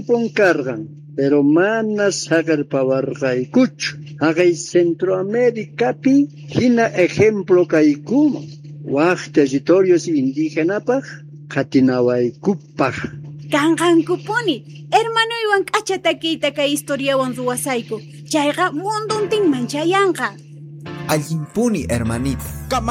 tiempon kargan, pero manas hagarpawarqaykuchu. Hagay Centroaméricapi hina ejemplo kaykuma. Waq territorios indígenapaq qatinawaykupaq. Kanqankupuni, hermano iwan k'achatakiyta kay historiawan ruwasayku. Chayqa munduntin manchayanqa. Allimpuni, hermanita.